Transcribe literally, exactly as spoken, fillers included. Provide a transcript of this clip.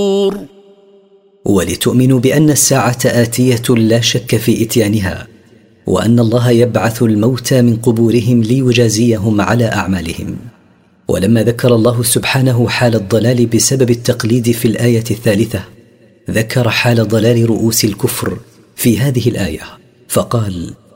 ولتؤمنوا بأن الساعة آتية لا شك في إتيانها، وأن الله يبعث الموتى من قبورهم ليجازيهم على أعمالهم. ولما ذكر الله سبحانه حال الضلال بسبب التقليد في الآية الثالثة، ذكر حال ضلال رؤوس الكفر في هذه الآية فقال: